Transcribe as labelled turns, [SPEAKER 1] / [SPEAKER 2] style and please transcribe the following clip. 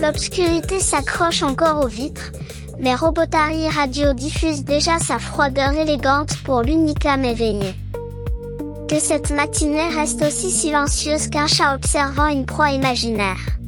[SPEAKER 1] L'obscurité s'accroche encore aux vitres, mais Robotary Radio diffuse déjà sa froideur élégante pour l'unique âme éveillée. Que cette matinée reste aussi silencieuse qu'un chat observant une proie imaginaire.